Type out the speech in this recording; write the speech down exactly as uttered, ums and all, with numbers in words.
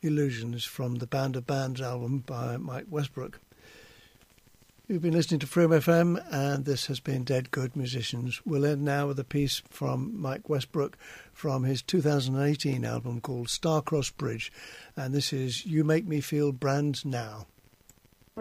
Illusions from the Band of Bands album by Mike Westbrook. You've been listening to Freedom F M, and this has been Dead Good Musicians. We'll end now with a piece from Mike Westbrook from his two thousand eighteen album called Starcross Bridge, and this is You Make Me Feel Brand Now.